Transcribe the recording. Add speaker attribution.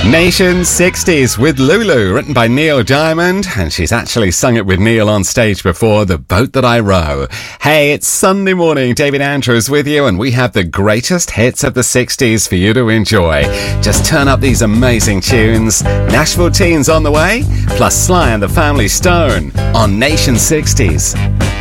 Speaker 1: Nation 60s with Lulu, written by Neil Diamond, and she's actually sung it with Neil on stage before, The Boat That I Row. Hey, it's Sunday morning, David Andrews with you, and we have the greatest hits of the 60s for you to enjoy. Just turn up these amazing tunes. Nashville Teens on the way, plus Sly and the Family Stone on Nation 60s.